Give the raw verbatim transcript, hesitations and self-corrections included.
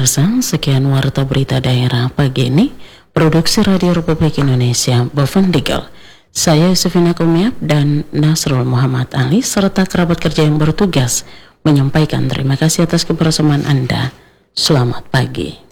pemirsa, sekian Warta Berita Daerah pagi ini, Produksi Radio Republik Indonesia, Boven Digel. Saya Yusufina Kumiap dan Nasrul Muhammad Ali serta kerabat kerja yang bertugas menyampaikan terima kasih atas kebersamaan Anda. Selamat pagi.